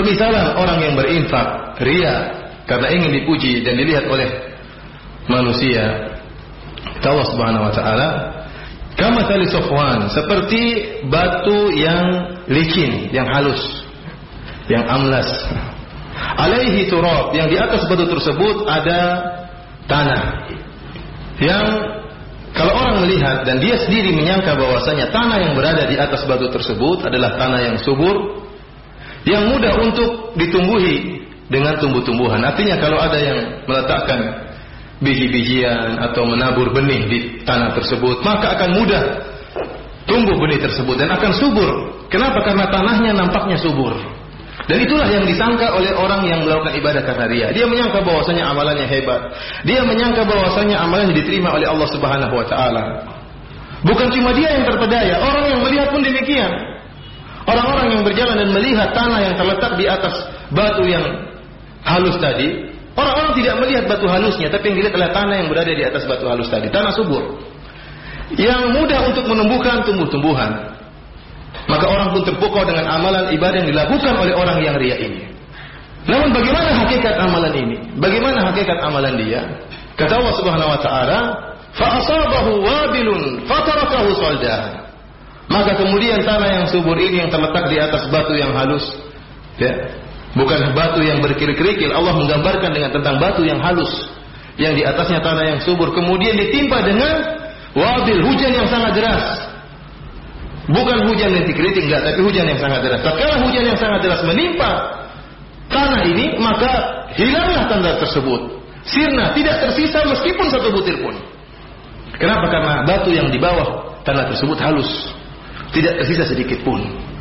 permisalan orang yang berinfak riya karena ingin dipuji dan dilihat oleh manusia, Allah Subhanahu wa taala, kamathali Safwan, seperti batu yang licin, yang halus, yang amlas. Alaihi turab, yang di atas batu tersebut ada tanah. Yang kalau orang melihat dan dia sendiri menyangka bahwasanya tanah yang berada di atas batu tersebut adalah tanah yang subur, yang mudah untuk ditumbuhi dengan tumbuh-tumbuhan. Artinya kalau ada yang meletakkan biji-bijian atau menabur benih di tanah tersebut, maka akan mudah tumbuh benih tersebut dan akan subur. Kenapa? Karena tanahnya nampaknya subur. Dan itulah yang disangka oleh orang yang melakukan ibadah karena riya. Dia menyangka bahwasanya amalannya hebat. Dia menyangka bahwasanya amalannya diterima oleh Allah Subhanahu wa taala. Bukan cuma dia yang terpedaya, orang yang melihat pun demikian. Orang-orang yang berjalan dan melihat tanah yang terletak di atas batu yang halus tadi, orang-orang tidak melihat batu halusnya, tapi yang dilihat adalah tanah yang berada di atas batu halus tadi, tanah subur yang mudah untuk menumbuhkan tumbuh-tumbuhan. Maka orang pun terpukau dengan amalan ibadah yang dilakukan oleh orang yang riya ini. Namun bagaimana hakikat amalan ini? Bagaimana hakikat amalan dia? Kata Allah Subhanahu wa taala, fa asabahu wabilun fatarakahu salda. Maka kemudian tanah yang subur ini yang terletak di atas batu yang halus, ya, bukan batu yang berkerikil-kerikil. Allah menggambarkan dengan tentang batu yang halus, yang di atasnya tanah yang subur, kemudian ditimpa dengan wabil, hujan yang sangat deras. Bukan hujan yang dikritik, enggak, tapi hujan yang sangat deras. Tatkala hujan yang sangat deras menimpa tanah ini, maka hilanglah tanda tersebut. Sirna, tidak tersisa meskipun satu butir pun. Kenapa? Karena batu yang di bawah tanah tersebut halus, tidak tersisa sedikit pun.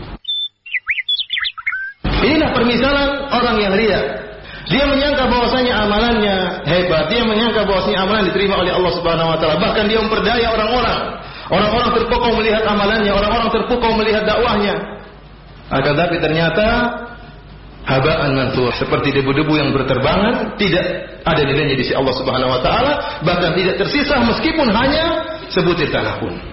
Inilah permisalan orang yang riya. Dia menyangka bahwasanya amalannya hebat, dia menyangka bahwasanya amalan diterima oleh Allah Subhanahu wa taala. Bahkan dia memperdaya orang-orang. Orang-orang terpukau melihat amalannya, orang-orang terpukau melihat dakwahnya. Akan tapi ternyata haba'an mansur, seperti debu-debu yang berterbangan, tidak ada nilainya di sisi Allah Subhanahu wa taala, bahkan tidak tersisa meskipun hanya sebutir tanah pun.